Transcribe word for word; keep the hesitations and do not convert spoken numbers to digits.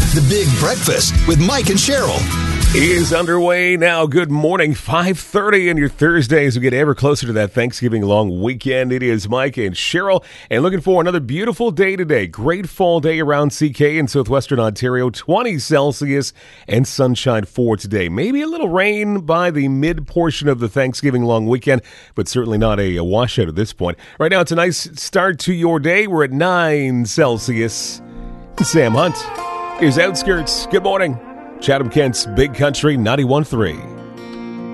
The Big Breakfast with Mike and Cheryl is underway now. Good morning, five thirty, and your Thursday as we get ever closer to that Thanksgiving long weekend. It is Mike and Cheryl, and looking for another beautiful day today. Great fall day around C K in southwestern Ontario, twenty Celsius and sunshine for today. Maybe a little rain by the mid portion of the Thanksgiving long weekend, but certainly not a, a washout at this point. Right now, it's a nice start to your day. We're at nine Celsius. Sam Hunt. Here's Outskirts. Good morning. Chatham-Kent's Big Country ninety-one point three.